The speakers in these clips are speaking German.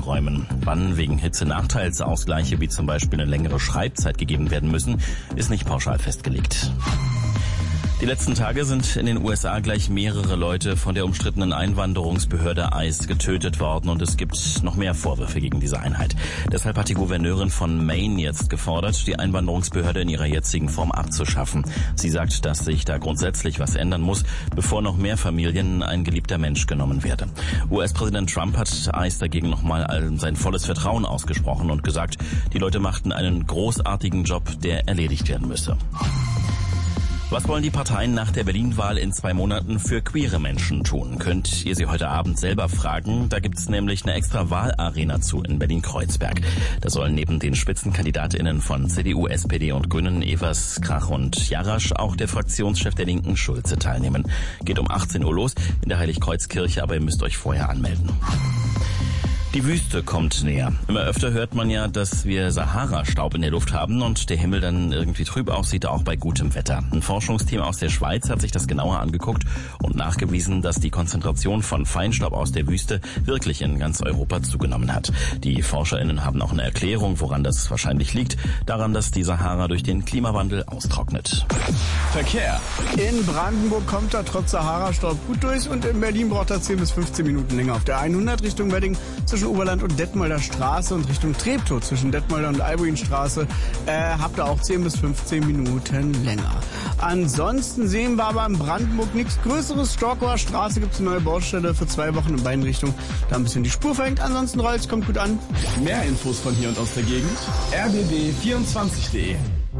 einräumen. Wann wegen Hitze Nachteilsausgleiche wie zum Beispiel eine längere Schreibzeit gegeben werden müssen, ist nicht pauschal festgelegt. Die letzten Tage sind in den USA gleich mehrere Leute von der umstrittenen Einwanderungsbehörde ICE getötet worden und es gibt noch mehr Vorwürfe gegen diese Einheit. Deshalb hat die Gouverneurin von Maine jetzt gefordert, die Einwanderungsbehörde in ihrer jetzigen Form abzuschaffen. Sie sagt, dass sich da grundsätzlich was ändern muss, bevor noch mehr Familien ein geliebter Mensch genommen werde. US-Präsident Trump hat ICE dagegen nochmal sein volles Vertrauen ausgesprochen und gesagt, die Leute machten einen großartigen Job, der erledigt werden müsse. Was wollen die Parteien nach der Berlin-Wahl in 2 Monaten für queere Menschen tun? Könnt ihr sie heute Abend selber fragen. Da gibt's nämlich eine extra Wahlarena zu in Berlin-Kreuzberg. Da sollen neben den SpitzenkandidatInnen von CDU, SPD und Grünen, Evers, Krach und Jarasch, auch der Fraktionschef der Linken, Schulze, teilnehmen. Geht um 18 Uhr los in der Heiligkreuzkirche, aber ihr müsst euch vorher anmelden. Die Wüste kommt näher. Immer öfter hört man ja, dass wir Sahara-Staub in der Luft haben und der Himmel dann irgendwie trüb aussieht, auch bei gutem Wetter. Ein Forschungsteam aus der Schweiz hat sich das genauer angeguckt und nachgewiesen, dass die Konzentration von Feinstaub aus der Wüste wirklich in ganz Europa zugenommen hat. Die ForscherInnen haben auch eine Erklärung, woran das wahrscheinlich liegt. Daran, dass die Sahara durch den Klimawandel austrocknet. Verkehr. In Brandenburg kommt er trotz Sahara-Staub gut durch und in Berlin braucht er 10 bis 15 Minuten länger. Auf der 100 Richtung Wedding zwischen Oberland und Detmolder Straße und Richtung Treptow zwischen Detmolder und Albuinstraße habt ihr auch 10 bis 15 Minuten länger. Ansonsten sehen wir aber in Brandenburg nichts Größeres. Storkower Straße gibt es eine neue Baustelle für 2 Wochen in beiden Richtungen. Da ein bisschen die Spur verhängt. Ansonsten rollt's, kommt gut an. Mehr Infos von hier und aus der Gegend. rbb24.de.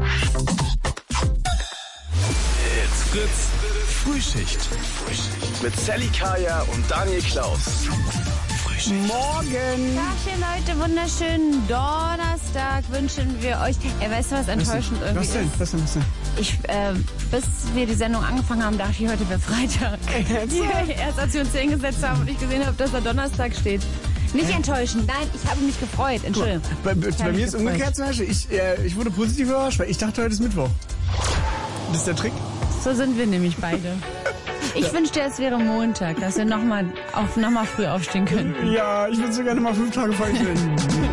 It's Fritz Frühschicht. Mit Sally Kaya und Daniel Klaus. Morgen! Tagchen, Leute, wunderschönen Donnerstag wünschen wir euch. Weißt du, was enttäuschend irgendwie ist? Was denn? Bis wir die Sendung angefangen haben, dachte ich, heute wäre Freitag. Erst als wir uns hier hingesetzt haben und ich gesehen habe, dass da Donnerstag steht. Nicht enttäuschend, nein, ich habe mich gefreut. Entschuldigung. Bei mir ist umgekehrt zum Beispiel. Ich wurde positiv überrascht, weil ich dachte, heute ist Mittwoch. Das ist der Trick. So sind wir nämlich beide. Ich wünschte, es wäre Montag, dass wir noch mal früh aufstehen können. Ja, ich würde so gerne mal 5 Tage vorher